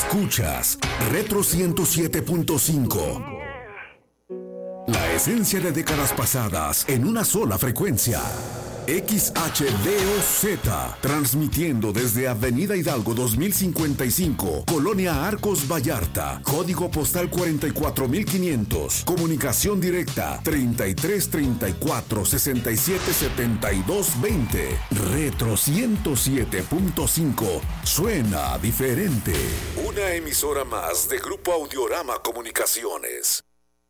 Escuchas Retro 107.5. La esencia de décadas pasadas en una sola frecuencia. XHDOZ, transmitiendo desde Avenida Hidalgo 2055, Colonia Arcos Vallarta, código postal 44500, comunicación directa 33 34 67 72 20. Retro 107.5, suena diferente. Una emisora más de Grupo Audiorama Comunicaciones.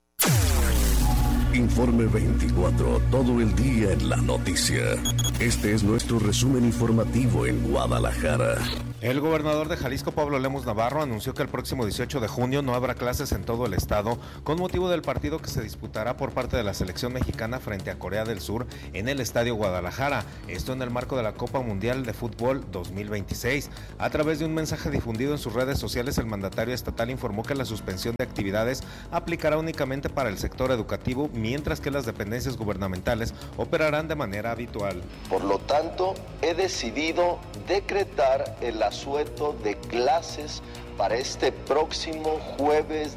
Informe 24, todo el día en la noticia. Este es nuestro resumen informativo en Guadalajara. El gobernador de Jalisco, Pablo Lemus Navarro, anunció que el próximo 18 de junio no habrá clases en todo el estado con motivo del partido que se disputará por parte de la selección mexicana frente a Corea del Sur en el Estadio Guadalajara. Esto en el marco de la Copa Mundial de Fútbol 2026. A través de un mensaje difundido en sus redes sociales, el mandatario estatal informó que la suspensión de actividades aplicará únicamente para el sector educativo, mientras que las dependencias gubernamentales operarán de manera habitual. Por lo tanto, he decidido decretar el asueto de clases para este próximo jueves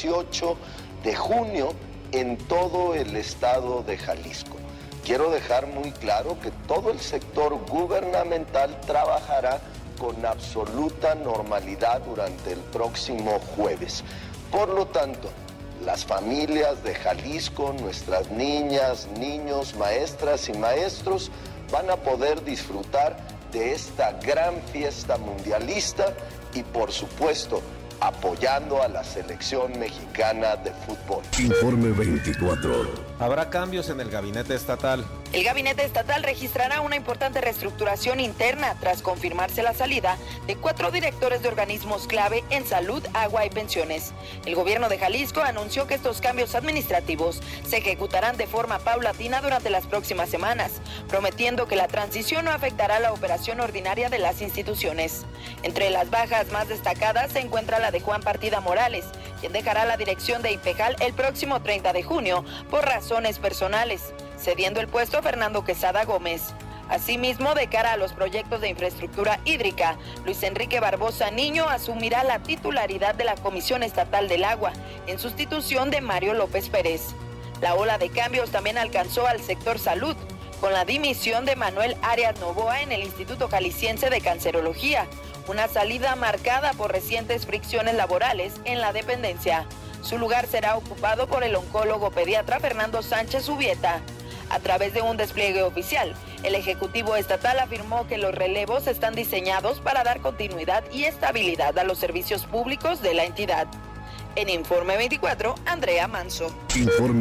18 de junio en todo el estado de Jalisco. Quiero dejar muy claro que todo el sector gubernamental trabajará con absoluta normalidad durante el próximo jueves. Por lo tanto, las familias de Jalisco, nuestras niñas, niños, maestras y maestros van a poder disfrutar de esta gran fiesta mundialista y, por supuesto, apoyando a la selección mexicana de fútbol. Informe 24. Habrá cambios en el gabinete estatal. El gabinete estatal registrará una importante reestructuración interna tras confirmarse la salida de 4 directores de organismos clave en salud, agua y pensiones. El gobierno de Jalisco anunció que estos cambios administrativos se ejecutarán de forma paulatina durante las próximas semanas, prometiendo que la transición no afectará la operación ordinaria de las instituciones. Entre las bajas más destacadas se encuentra la de Juan Partida Morales, quien dejará la dirección de IPEJAL el próximo 30 de junio por razones personales, cediendo el puesto a Fernando Quesada Gómez. Asimismo, de cara a los proyectos de infraestructura hídrica, Luis Enrique Barbosa Niño asumirá la titularidad de la Comisión Estatal del Agua, en sustitución de Mario López Pérez. La ola de cambios también alcanzó al sector salud, con la dimisión de Manuel Arias Novoa en el Instituto Jalisciense de Cancerología, una salida marcada por recientes fricciones laborales en la dependencia. Su lugar será ocupado por el oncólogo pediatra Fernando Sánchez Ubieta. A través de un despliegue oficial, el Ejecutivo Estatal afirmó que los relevos están diseñados para dar continuidad y estabilidad a los servicios públicos de la entidad. En Informe 24, Andrea Manso. Informe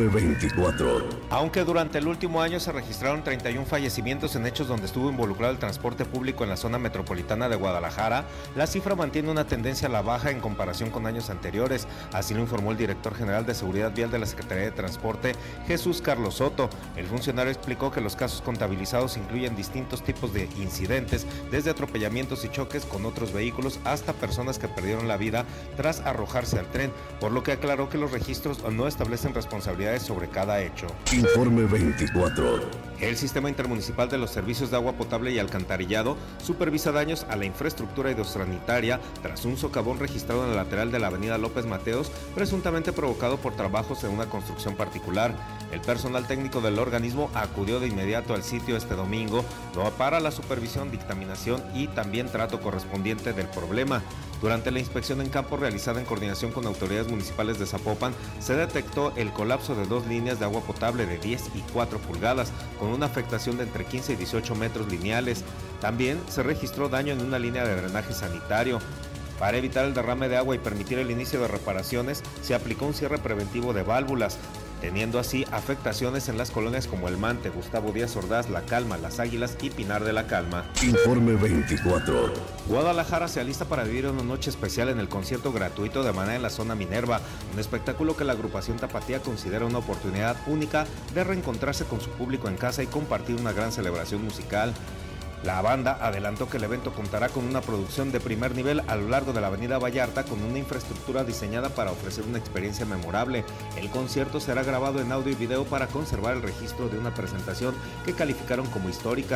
24. Aunque durante el último año se registraron 31 fallecimientos en hechos donde estuvo involucrado el transporte público en la zona metropolitana de Guadalajara, la cifra mantiene una tendencia a la baja en comparación con años anteriores. Así lo informó el director general de Seguridad Vial de la Secretaría de Transporte, Jesús Carlos Soto. El funcionario explicó que los casos contabilizados incluyen distintos tipos de incidentes, desde atropellamientos y choques con otros vehículos hasta personas que perdieron la vida tras arrojarse al tren, por lo que aclaró que los registros no establecen responsabilidades sobre cada hecho. Informe 24. El Sistema Intermunicipal de los Servicios de Agua Potable y Alcantarillado supervisa daños a la infraestructura hidrosanitaria tras un socavón registrado en el lateral de la avenida López Mateos, presuntamente provocado por trabajos en una construcción particular. El personal técnico del organismo acudió de inmediato al sitio este domingo para la supervisión, dictaminación y también trato correspondiente del problema. Durante la inspección en campo realizada en coordinación con autoridades municipales de Zapopan, se detectó el colapso de 2 líneas de agua potable de 10 y 4 pulgadas, con una afectación de entre 15 y 18 metros lineales. También se registró daño en una línea de drenaje sanitario. Para evitar el derrame de agua y permitir el inicio de reparaciones, se aplicó un cierre preventivo de válvulas, teniendo así afectaciones en las colonias como El Mante, Gustavo Díaz Ordaz, La Calma, Las Águilas y Pinar de la Calma. Informe 24. Guadalajara se alista para vivir una noche especial en el concierto gratuito de Maná en la zona Minerva, un espectáculo que la agrupación Tapatía considera una oportunidad única de reencontrarse con su público en casa y compartir una gran celebración musical. La banda adelantó que el evento contará con una producción de primer nivel a lo largo de la avenida Vallarta, con una infraestructura diseñada para ofrecer una experiencia memorable. El concierto será grabado en audio y video para conservar el registro de una presentación que calificaron como histórica.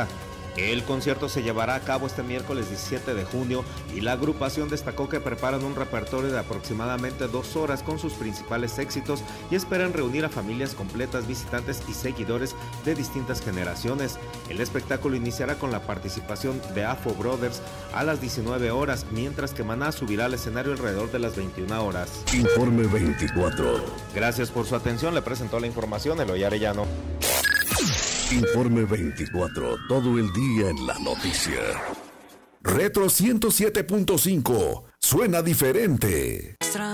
El concierto se llevará a cabo este miércoles 17 de junio y la agrupación destacó que preparan un repertorio de aproximadamente 2 horas con sus principales éxitos y esperan reunir a familias completas, visitantes y seguidores de distintas generaciones. El espectáculo iniciará con la participación de Afro Brothers a las 19 horas, mientras que Maná subirá al escenario alrededor de las 21 horas. Informe 24. Gracias por su atención, le presentó la información Eloy Arellano. Informe 24, todo el día en la noticia. Retro 107.5, suena diferente.